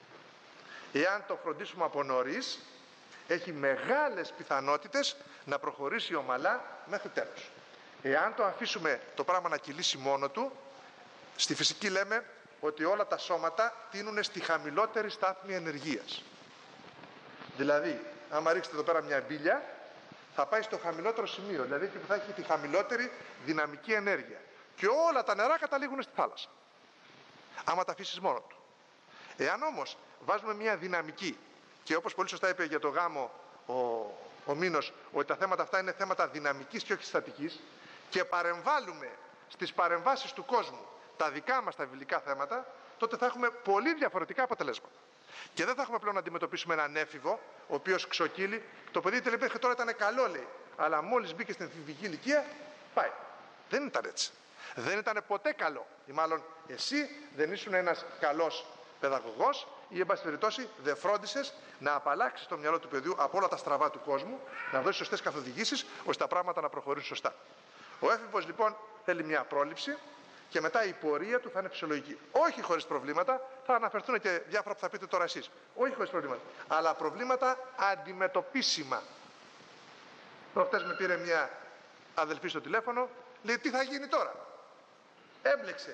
Εάν το φροντίσουμε από νωρίς, έχει μεγάλες πιθανότητες να προχωρήσει ομαλά μέχρι τέλος. Εάν το αφήσουμε το πράγμα να κυλήσει μόνο του, στη φυσική λέμε ότι όλα τα σώματα τείνουν στη χαμηλότερη στάθμη ενεργείας. Δηλαδή, άμα ρίξετε εδώ πέρα μια μπίλια, θα πάει στο χαμηλότερο σημείο, δηλαδή εκεί που θα έχει τη χαμηλότερη δυναμική ενέργεια. και όλα τα νερά καταλήγουν στη θάλασσα. Άμα τα αφήσεις μόνο του. Εάν όμως βάζουμε μια δυναμική, και όπως πολύ σωστά είπε για το γάμο ο Μήνος, ότι τα θέματα αυτά είναι θέματα δυναμικής και όχι στατικής, και παρεμβάλλουμε στις παρεμβάσεις του κόσμου τα δικά μας τα βιβλικά θέματα, τότε θα έχουμε πολύ διαφορετικά αποτελέσματα. Και δεν θα έχουμε πλέον να αντιμετωπίσουμε έναν έφηβο, ο οποίος ξοκύλει. Το παιδί μέχρι τώρα ήταν καλό, λέει, αλλά μόλις μπήκε στην εφηβική ηλικία, πάει. Δεν ήταν έτσι. Δεν ήταν ποτέ καλό. Ή μάλλον εσύ δεν ήσουν ένας καλός παιδαγωγός, ή εν πάση περιπτώσει δεν φρόντισες να απαλλάξεις το μυαλό του παιδιού από όλα τα στραβά του κόσμου, να δώσεις σωστές καθοδηγήσεις, ώστε τα πράγματα να προχωρήσουν σωστά. Ο έφηβος λοιπόν θέλει μια πρόληψη και μετά η πορεία του θα είναι φυσιολογική. Όχι χωρίς προβλήματα, θα αναφερθούν και διάφορα που θα πείτε τώρα εσείς. Όχι χωρίς προβλήματα, αλλά προβλήματα αντιμετωπίσιμα. Προχτές με πήρε μια αδελφή στο τηλέφωνο, λέει τι θα γίνει τώρα. Έμπλεξε.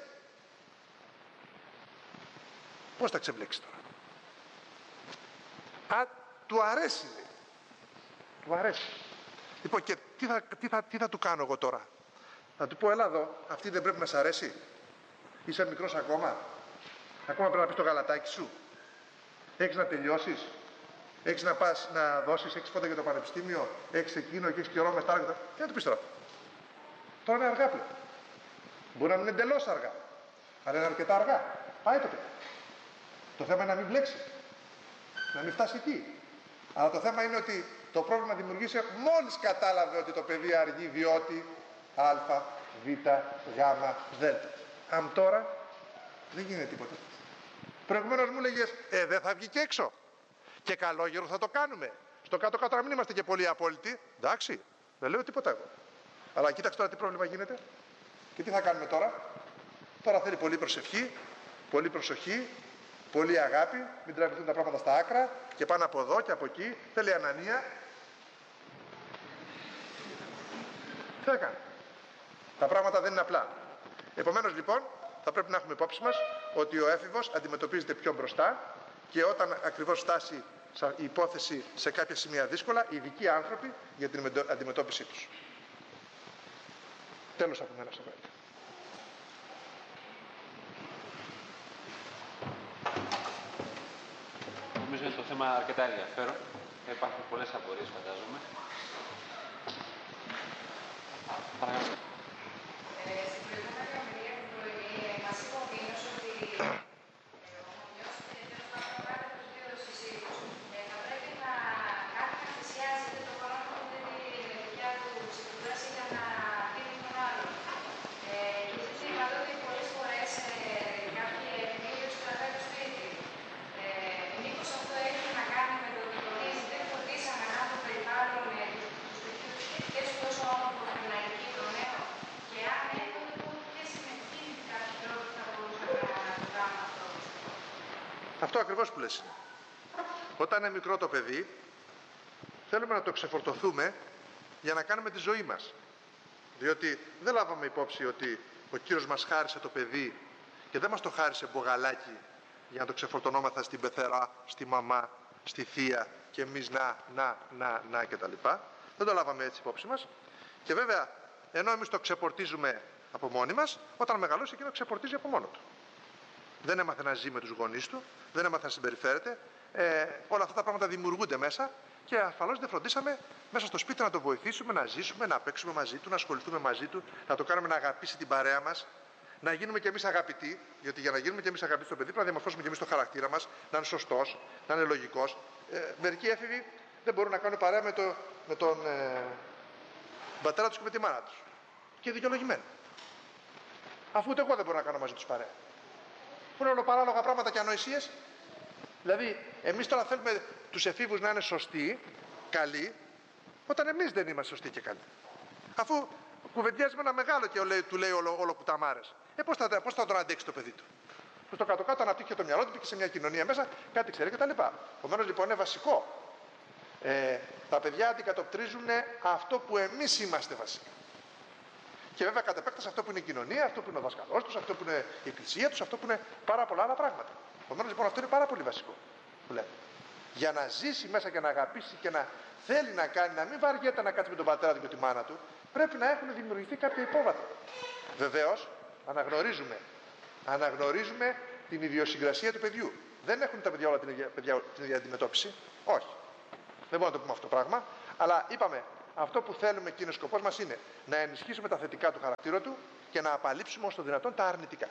Πώς θα ξεμπλέξει τώρα. Του αρέσει, λέει. Του αρέσει. Λοιπόν, και τι θα του κάνω εγώ τώρα. Θα του πω, έλα εδώ, αυτή δεν πρέπει να σ' αρέσει. Είσαι μικρός ακόμα. Ακόμα πρέπει να πεις το γαλατάκι σου. Έχεις να τελειώσεις. Έχεις να πας να δώσεις, έχεις φώτα για το πανεπιστήμιο, έχεις εκείνο και έχεις καιρό με στάργα. Τι να του πεις τώρα. Τώρα είναι αργά πλέον. Μπορεί να μην είναι εντελώς αργά. Αλλά είναι αρκετά αργά. Πάει το παιδί. Το θέμα είναι να μην μπλέξει. Να μην φτάσει εκεί. Αλλά το θέμα είναι ότι το πρόβλημα δημιουργήσε μόλις κατάλαβε ότι το παιδί αργεί διότι α, β, γ, δ. Αν τώρα δεν γίνεται τίποτα. Προηγουμένως μου λέγες, δεν θα βγει και έξω. Και καλόγερο θα το κάνουμε. Στο κάτω-κάτω να μην είμαστε και πολύ απόλυτοι. Εντάξει, δεν λέω τίποτα εγώ. Αλλά κοίταξε τώρα τι πρόβλημα γίνεται. Και τι θα κάνουμε τώρα. Τώρα θέλει πολύ προσευχή, πολύ προσοχή, πολύ αγάπη, μην τραβηθούν τα πράγματα στα άκρα και πάνω από εδώ και από εκεί. Θέλει ανανία. Τι θα κάνει. Τα πράγματα δεν είναι απλά. Επομένως λοιπόν θα πρέπει να έχουμε υπόψη μας ότι ο έφηβος αντιμετωπίζεται πιο μπροστά και όταν ακριβώς φτάσει η υπόθεση σε κάποια σημεία δύσκολα, ειδικοί άνθρωποι για την αντιμετώπιση τους. Τέλος από μένα, Σαββέλη. Νομίζω είναι το θέμα αρκετά ενδιαφέρον. Υπάρχουν πολλές απορίες, φαντάζομαι. Παρακαλώ. Στην προηγούμενη ομιλία του πρωί μας είπε ο Μήνος ότι ομονιώσετε τέλος πάντων πάρετε τους δύο συζύγους. Θα πρέπει να κάτι να θυσιάζεται το χρόνο που δίνει η δικιά του ξεκουράση για να δίνει τον άλλον. Και ζητήσει είπατε ότι πολλές φορές κάποιοι ενήλικες του κρατάει το σπίτι. Μήπως αυτό έχει να κάνει με το ότι τονίζει δεν φροντίσαμε να το περιβάλλον του σπιτιού και σου τόσο όμορφο να εκεί το νέο. Και αν έχουν ποιες είναι εκείνοι κάποιοι τρόποι που θα μπορούσαμε να το κάνουμε αυτό. Αυτό ακριβώς που λες είναι. Όταν είναι μικρό το παιδί, θέλουμε να το ξεφορτωθούμε για να κάνουμε τη ζωή μας. Διότι δεν λάβαμε υπόψη ότι ο Κύριος μας χάρισε το παιδί και δεν μας το χάρισε μπογαλάκι για να το ξεφορτωνόμαθα στην πεθερά, στη μαμά, στη θεία και εμείς να κτλ. Δεν το λάβαμε έτσι υπόψη μας. Και βέβαια, ενώ εμείς το ξεπορτίζουμε από μόνοι μας, όταν μεγαλώσει εκείνο ξεπορτίζει από μόνο του. Δεν έμαθε να ζει με τους γονείς του, δεν έμαθε να συμπεριφέρεται. Όλα αυτά τα πράγματα δημιουργούνται μέσα και ασφαλώς δεν φροντίσαμε μέσα στο σπίτι να το βοηθήσουμε, να ζήσουμε, να παίξουμε μαζί του, να ασχοληθούμε μαζί του, να το κάνουμε να αγαπήσει την παρέα μας, να γίνουμε κι εμείς αγαπητοί. Γιατί για να γίνουμε κι εμείς αγαπητοί στο παιδί, πρέπει να διαμορφώσουμε κι εμείς το χαρακτήρα μας, να είναι σωστός, να είναι λογικός. Μερικοί έφηβοι δεν μπορούν να κάνουν παρέα με τον πατέρα τους και με τη μάνα τους. Και δικαιολογημένα. Αφού ούτε εγώ δεν μπορώ να κάνω μαζί τους παρέα. Που είναι ολοπαράλογα πράγματα και ανοησίες. Δηλαδή, εμείς τώρα θέλουμε τους εφήβους να είναι σωστοί, καλοί, όταν εμείς δεν είμαστε σωστοί και καλοί. Αφού κουβεντιάζει με ένα μεγάλο και του λέει όλο κουταμάρες. Πώς θα τον αντέξει το παιδί του. Στο κάτω-κάτω αναπτύχει το μυαλό του και σε μια κοινωνία μέσα, κάτι ξέρει κτλ. Επομένως λοιπόν είναι βασικό. Τα παιδιά αντικατοπτρίζουν αυτό που εμείς είμαστε βασικά. Και βέβαια κατ' επέκταση αυτό που είναι η κοινωνία, αυτό που είναι ο δασκαλός τους, αυτό που είναι η εκκλησία τους, αυτό που είναι πάρα πολλά άλλα πράγματα. Επομένως λοιπόν αυτό είναι πάρα πολύ βασικό. Που λέμε. Για να ζήσει μέσα και να αγαπήσει και να θέλει να κάνει, να μην βαριέται να κάτσει με τον πατέρα του και τη μάνα του, πρέπει να έχουν δημιουργηθεί κάποια υπόβαθρα. Βεβαίως, Αναγνωρίζουμε την ιδιοσυγκρασία του παιδιού. Δεν έχουν τα παιδιά όλα την ίδια αντιμετώπιση. Όχι. Δεν μπορούμε να το πούμε αυτό το πράγμα. Αλλά είπαμε, αυτό που θέλουμε και είναι ο σκοπός μας είναι να ενισχύσουμε τα θετικά του χαρακτήρα του και να απαλείψουμε όσο το δυνατόν τα αρνητικά.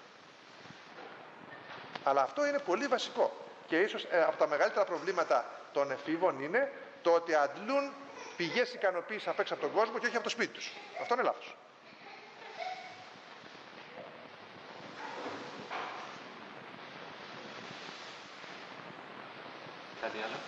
Αλλά αυτό είναι πολύ βασικό. Και ίσως από τα μεγαλύτερα προβλήματα των εφήβων είναι το ότι αντλούν πηγές ικανοποίησης απ' έξω από τον κόσμο και όχι από το σπίτι τους. Αυτό είναι λάθος. Κάτι άλλο?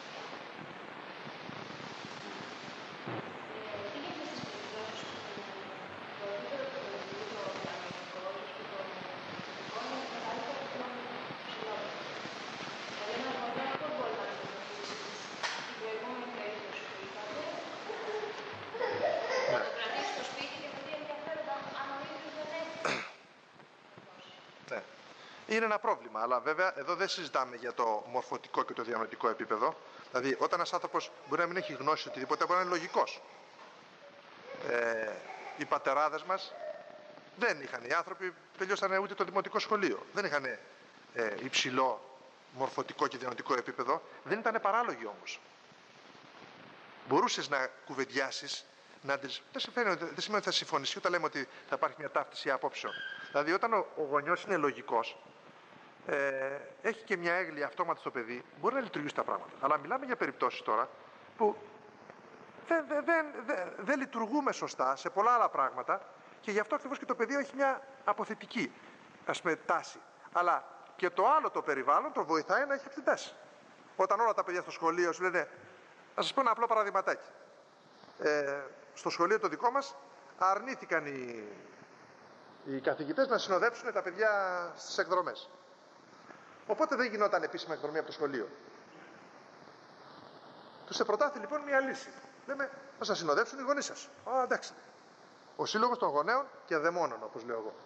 Είναι ένα πρόβλημα, αλλά βέβαια εδώ δεν συζητάμε για το μορφωτικό και το διανοητικό επίπεδο. Δηλαδή, όταν ένας άνθρωπος μπορεί να μην έχει γνώση οτιδήποτε, μπορεί να είναι λογικός. Οι πατεράδες μας δεν είχαν, οι άνθρωποι τελειώσανε ούτε το δημοτικό σχολείο. Δεν είχαν υψηλό μορφωτικό και διανοητικό επίπεδο. Δεν ήταν παράλογοι όμως. Μπορούσες να κουβεντιάσεις, δεν σημαίνει ότι θα συμφωνήσει, ούτε λέμε ότι θα υπάρχει μια ταύτιση απόψεων. Δηλαδή, όταν ο γονιός είναι λογικός, έχει και μια έγκλη αυτόματη στο παιδί, μπορεί να λειτουργήσει τα πράγματα. Αλλά μιλάμε για περιπτώσεις τώρα που δεν λειτουργούμε σωστά σε πολλά άλλα πράγματα και γι' αυτό ακριβώς και το παιδί έχει μια αποθετική, ας πούμε, τάση. Αλλά και το άλλο το περιβάλλον το βοηθάει να έχει αυτή την τάση. Όταν όλα τα παιδιά στο σχολείο σου λένε, να σας πω ένα απλό παραδειγματάκι. Στο σχολείο το δικό μας αρνήθηκαν οι καθηγητές να συνοδέψουν τα παιδιά στις εκδρομές. Οπότε δεν γινόταν επίσημα εκδρομή από το σχολείο. Τους προτάθη λοιπόν μια λύση. Λέμε, θα σας συνοδέψουν οι γονείς σας. Α, εντάξει. Ο σύλλογος των γονέων και δαιμόνων, όπως λέω εγώ.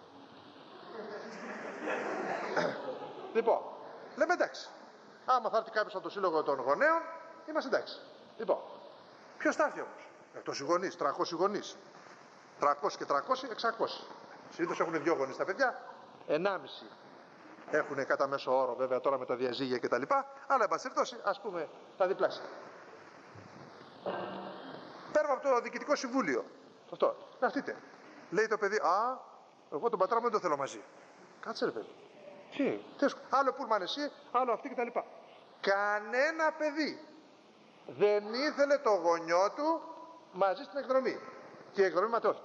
Λοιπόν, λέμε εντάξει. Άμα θα έρθει κάποιος από το σύλλογο των γονέων, είμαστε εντάξει. Λοιπόν, ποιος θα έρθει όμως? Εκτός οι γονείς, 300 γονείς. 300 και 300, 600. Συνήθως έχουν 2 γονείς τα παιδιά, 1,5 έχουν κατά μέσο όρο, βέβαια τώρα με τα διαζύγια κτλ. Αλλά εν πάση περιπτώσει, ας πούμε τα διπλάσια. Παίρνω από το διοικητικό συμβούλιο. Αυτό. Να έρθείτε. Λέει το παιδί, α, εγώ τον πατέρα μου δεν το θέλω μαζί. Κάτσε ρε παιδί. Τι, άλλο πούλμαν εσύ, άλλο αυτή κτλ. Κανένα παιδί δεν ήθελε το γονιό του μαζί στην εκδρομή. Και η εκδρομή ματαιώθηκε.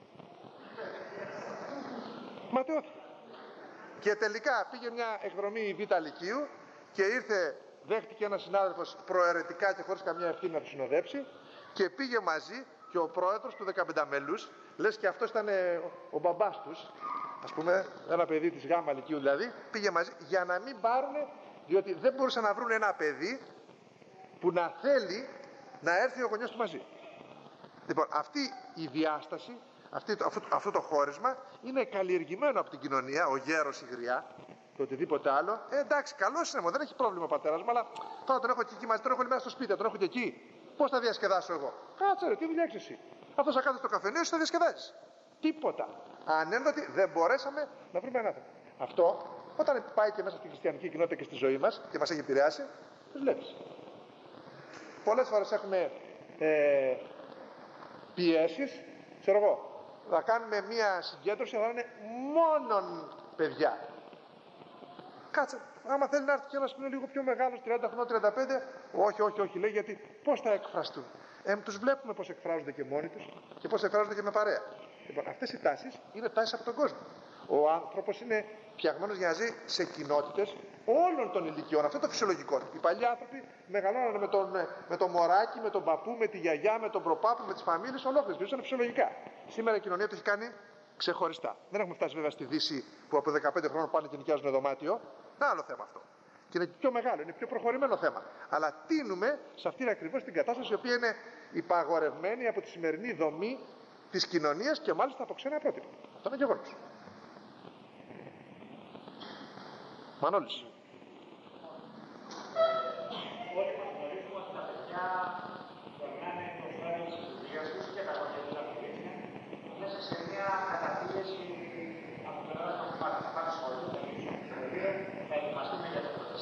Ματαιώθηκε. Και τελικά πήγε μια εκδρομή Β' Λυκείου και δέχτηκε ένας συνάδελφος προαιρετικά και χωρίς καμία ευθύνη να του συνοδέψει και πήγε μαζί και ο πρόεδρος του 15 μέλους, λες και αυτός ήταν ο μπαμπάς τους, ας πούμε, ένα παιδί της Γ' Λυκείου δηλαδή, πήγε μαζί για να μην πάρουνε, διότι δεν μπορούσαν να βρουν ένα παιδί που να θέλει να έρθει ο γονιός του μαζί. Λοιπόν, αυτή η διάσταση, αυτό το χώρισμα είναι καλλιεργημένο από την κοινωνία, ο γέρος, η γριά, το οτιδήποτε άλλο. Εντάξει, καλός είναι, δεν έχει πρόβλημα ο πατέρας μου, αλλά τώρα τον έχω και εκεί μαζί, τον έχω όλη μέρα στο σπίτι, τον έχω και εκεί. Πώς θα διασκεδάσω εγώ? Κάτσε ρε, τι δουλειά έχεις εσύ? Αυτός θα κάθεται στο καφενείο, εσύ θα διασκεδάζεις. Τίποτα. Ανένδοτη, δεν μπορέσαμε να βρούμε έναν άνθρωπο. Αυτό, όταν πάει και μέσα στη χριστιανική κοινότητα και στη ζωή μας και μας έχει επηρεάσει, το βλέπεις. Πολλές φορές έχουμε πιέσεις, ξέρω εγώ. Θα κάνουμε μία συγκέντρωση, θα είναι μόνον παιδιά. Κάτσε, άμα θέλει να έρθει και ένας που είναι λίγο πιο μεγάλος, 30 χρονών, 35, όχι, λέει, γιατί πώς θα εκφραστούν? Τους βλέπουμε πώς εκφράζονται και μόνοι τους και πώς εκφράζονται και με παρέα. Λοιπόν, αυτές οι τάσεις είναι τάσεις από τον κόσμο. Ο άνθρωπος είναι φτιαγμένος για να ζει σε κοινότητες όλων των ηλικιών. Αυτό είναι το φυσιολογικό. Οι παλιοί άνθρωποι μεγαλώνανε με το μωράκι, με τον παππού, με τη γιαγιά, με τον προπάπου, με τις φαμίλες ολόκληρες. Ζούσαν φυσιολογικά. Σήμερα η κοινωνία το έχει κάνει ξεχωριστά. Δεν έχουμε φτάσει βέβαια στη Δύση που από 15 χρόνια πάνε και νοικιάζουν δωμάτιο. Είναι άλλο θέμα αυτό. Και είναι πιο μεγάλο, είναι πιο προχωρημένο θέμα. Αλλά τίνουμε σε αυτήν ακριβώς την κατάσταση, η οποία είναι υπαγορευμένη από τη σημερινή δομή της κοινωνίας και μάλιστα από ξένα πρότυπα. Αυτό είναι γεγονός. Μανώλης. Όλοι μας γνωρίζουμε ότι τα παιδιά περνάνε το φρένο της δουλειάς τους και τα κορίτσια μέσα σε μια καταπίεση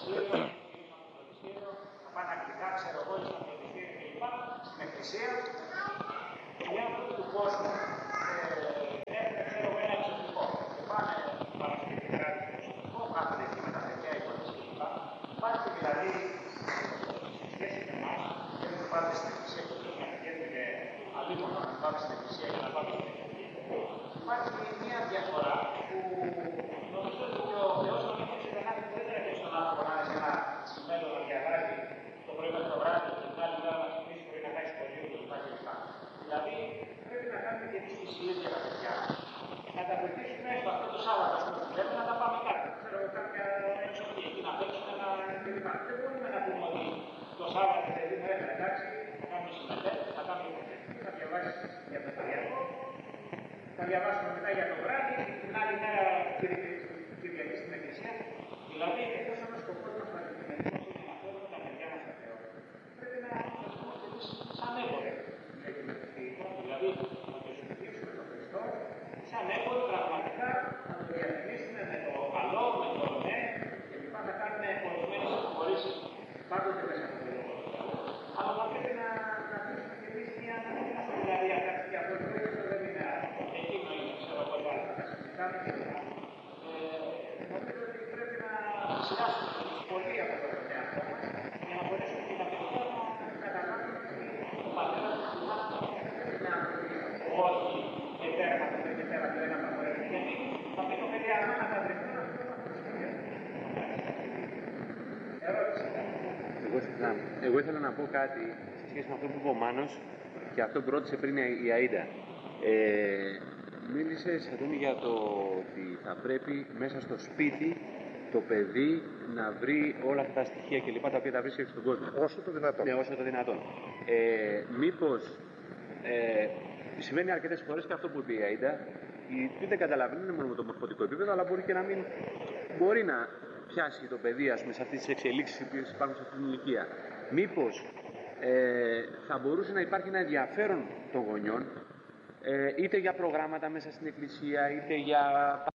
φροντιστήριο, θα πάνε αγγλικά, ξέρω εγώ, στο φροντιστήριο κλπ. Στην εκκλησία. Οι άνθρωποι του κόσμου έχουν, ξέρω εγώ, ένα εξωτικό. Και πάνε Παρασκευή και βράδυ στο εξωτικό, κάθονται εκεί με τα παιδιά, οι γονείς κλπ. Υπάρχει δηλαδή σε σχέση με εμάς, θέλουν να πάτε στην εκκλησία και θέλουν να πηγαίνουν αλίμονα να πάμε στην εκκλησία και να πάμε στην εκκλησία. Υπάρχει μια διαφορά που νομίζω ότι ο Θεός να μην έχει κανένα που δεν έχει στον άνθρωπο να είναι σε ένα σημείο να διαβάζει το πρωί μέχρι το βράδυ και την άλλη μέρα να ξυπνήσει μπορεί να πάει σχολείο κλπ. Δηλαδή πρέπει να κάνουμε και εμείς θυσίες για τα παιδιά. Να τα βοηθήσουμε στο αυτό το Σάββατο που πρέπει να τα πάμε κάτω. Ξέρω εγώ κάποια εξοχή εκεί να παίξουμε ένα κλπ. Δεν μπορούμε να πούμε ότι το Σάββατο παιδί μου έφερε εντάξει, θα κάνουμε συμμετέχει, θα κάνουμε υποθετική, θα διαβάσει για το Κυριακό, θα διαβάσουμε μετά για το βράδυ, την άλλη μέρα Κυριακή στην Εκκλησία. Δηλαδή, εκτός από το σκοπό μας να αντιμετωπίσουμε και να φέρουμε τα παιδιά μας στο Θεό, πρέπει να πούμε και εμείς σαν έμποροι. Δηλαδή, να το συζητήσουμε τον Χριστό, σαν έμποροι πραγματικά να το διαφημίσουμε με το καλό, με το ναι, και λοιπά να κάνουμε ορισμένες υποχωρήσεις πάντοτε μέσα από το λόγο του Θεού. Αλλά θα πρέπει να αφήσουμε και εμείς μια δηλαδή αγάπη και αυτό δεν είναι εκείνο είναι, ξέρω εγώ, το άλλο. Θα συζητάμε και λοιπά. Νομίζω ότι πρέπει να σειράσουμε πολύ από το εαυτό μας για να μπορέσουμε και τα παιδιά να καταλάβουν ότι ο πατέρας του δεν είναι άνθρωποι όχι και τέρμα και τέρα και δεν θα μπορέσουν. Γιατί θα πει το παιδιά να καταδεχτούν αυτό το ερώτηση. Εγώ ήθελα να πω κάτι σε σχέση με αυτό που είπε ο Μάνος και αυτό που ρώτησε πριν η Αΐντα. Μίλησε, Αντώνη, για το ότι θα πρέπει μέσα στο σπίτι το παιδί να βρει όλα αυτά τα στοιχεία και λοιπά τα οποία τα βρίσκει στον κόσμο. Όσο το δυνατόν. Ναι, όσο το δυνατόν. Μήπως συμβαίνει αρκετές φορές και αυτό που είπε η Αΐντα, γιατί δεν καταλαβαίνουν μόνο με το μορφωτικό επίπεδο, αλλά μπορεί και να μην μπορεί να πιάσει το παιδί, ας πούμε, σε αυτές τις εξελίξεις που υπάρχουν σε αυτή την ηλικία. Μήπως θα μπορούσε να υπάρχει ένα ενδιαφέρον των γονιών, είτε για προγράμματα μέσα στην εκκλησία, είτε για